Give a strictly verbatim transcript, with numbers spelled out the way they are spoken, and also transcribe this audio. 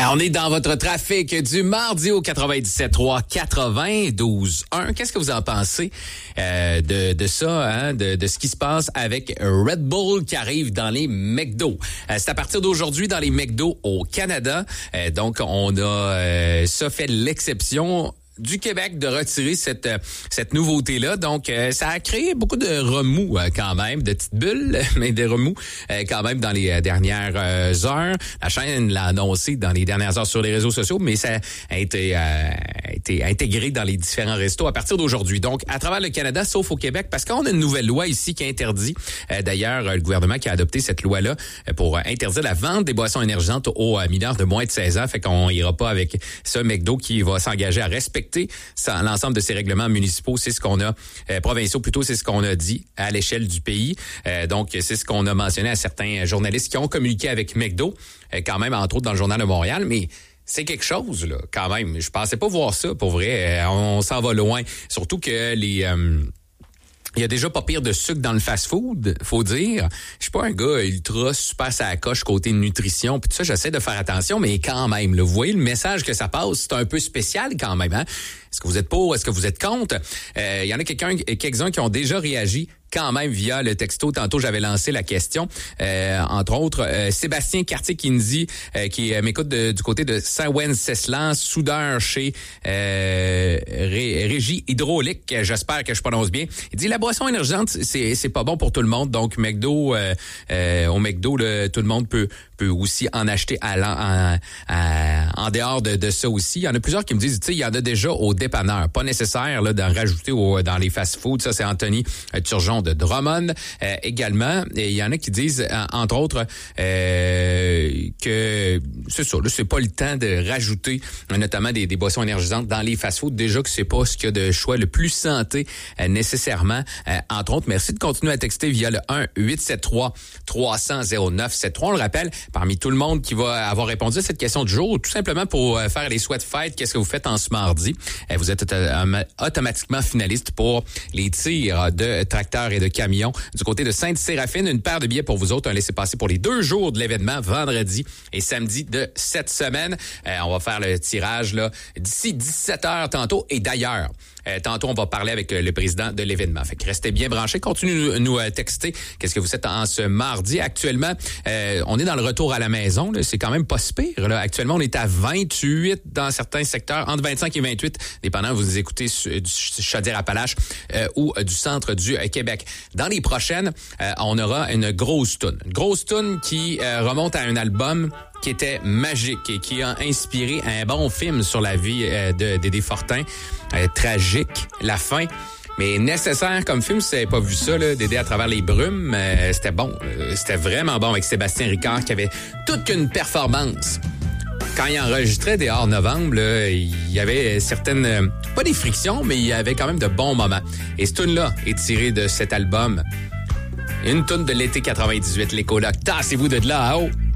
Alors, on est dans votre trafic du mardi au quatre-vingt-dix-sept trois quatre-vingt-douze un. Qu'est-ce que vous en pensez euh, de, de ça, hein, de, de ce qui se passe avec Red Bull qui arrive dans les McDo? Euh, c'est à partir d'aujourd'hui dans les McDo au Canada. Euh, donc, on a euh, ça fait l'exception du Québec de retirer cette cette nouveauté-là. Donc, euh, ça a créé beaucoup de remous euh, quand même, de petites bulles, mais des remous euh, quand même dans les dernières euh, heures. La chaîne l'a annoncé dans les dernières heures sur les réseaux sociaux, mais ça a été, euh, a été intégré dans les différents restos à partir d'aujourd'hui. Donc, à travers le Canada, sauf au Québec, parce qu'on a une nouvelle loi ici qui interdit, euh, d'ailleurs, le gouvernement qui a adopté cette loi-là pour interdire la vente des boissons énergisantes aux euh, mineurs de moins de seize ans. Fait qu'on ira pas avec ce McDo qui va s'engager à respecter l'ensemble de ces règlements municipaux. C'est ce qu'on a, euh, provinciaux plutôt, c'est ce qu'on a dit à l'échelle du pays. Euh, donc, c'est ce qu'on a mentionné à certains journalistes qui ont communiqué avec McDo, euh, quand même, entre autres dans le Journal de Montréal, mais c'est quelque chose, là, quand même. Je pensais pas voir ça, pour vrai. Euh, on s'en va loin. Surtout que les... Euh, il y a déjà pas pire de sucre dans le fast-food, faut dire. Je suis pas un gars ultra super ça coche côté nutrition, puis tout ça, j'essaie de faire attention, mais quand même, là, vous voyez le message que ça passe, c'est un peu spécial quand même, hein? Est-ce que vous êtes pour, est-ce que vous êtes contre? Euh, il y en a quelqu'un, quelques-uns qui ont déjà réagi quand même via le texto. Tantôt, j'avais lancé la question. Euh, entre autres, euh, Sébastien Cartier-Kindy, euh, qui euh, m'écoute de, du côté de Saint-Wenceslas, soudeur chez euh, Ré, Régie Hydraulique. J'espère que je prononce bien. Il dit, la boisson énergisante, c'est, c'est pas bon pour tout le monde. Donc, McDo, euh, euh, au McDo, là, tout le monde peut peut aussi en acheter à en, à, en dehors de, de ça aussi. Il y en a plusieurs qui me disent, tu sais, il y en a déjà au dépanneur. Pas nécessaire là, d'en rajouter au, dans les fast-foods. Ça, c'est Anthony Turgeon de Drummond euh, également. Et il y en a qui disent, entre autres, euh, que c'est ça, là, c'est pas le temps de rajouter notamment des, des boissons énergisantes dans les fast-foods. Déjà que c'est pas ce qu'il y a de choix le plus santé euh, nécessairement. Euh, entre autres, merci de continuer à texter via le un huit sept trois trois cents zéro neuf sept trois. On le rappelle, parmi tout le monde qui va avoir répondu à cette question du jour, tout simplement pour euh, faire les souhaits de fête, qu'est-ce que vous faites en ce mardi? Euh, vous êtes euh, automatiquement finaliste pour les tirs de tracteurs et de camions du côté de Sainte-Séraphine. Une paire de billets pour vous autres, un laissez-passer pour les deux jours de l'événement, vendredi et samedi de cette semaine. Euh, on va faire le tirage là d'ici dix-sept heures tantôt. Et d'ailleurs, Euh, tantôt, on va parler avec euh, le président de l'événement. Fait que restez bien branchés. Continuez nous, nous euh, texter. Qu'est-ce que vous faites en ce mardi? Actuellement, euh, on est dans le retour à la maison. Là. C'est quand même pas si pire. Là. Actuellement, on est à vingt-huit dans certains secteurs, entre vingt-cinq et vingt-huit, dépendant vous écoutez du Chaudière-Appalaches euh, ou euh, du centre du euh, Québec. Dans les prochaines, euh, on aura une grosse toune. Une grosse toune qui euh, remonte à un album qui était magique et qui a inspiré un bon film sur la vie euh, de Dédé Fortin. Euh, tragique, la fin, mais nécessaire comme film. Si vous n'avez pas vu ça, là, Dédé à travers les brumes, euh, c'était bon. Euh, c'était vraiment bon avec Sébastien Ricard qui avait toute une performance. Quand il enregistrait des Hors Novembre, là, il y avait certaines, euh, pas des frictions, mais il y avait quand même de bons moments. Et cette tune-là est tirée de cet album. Une tune de l'été quatre-vingt-dix-huit, les colocs. Tassez-vous de là, hein, oh!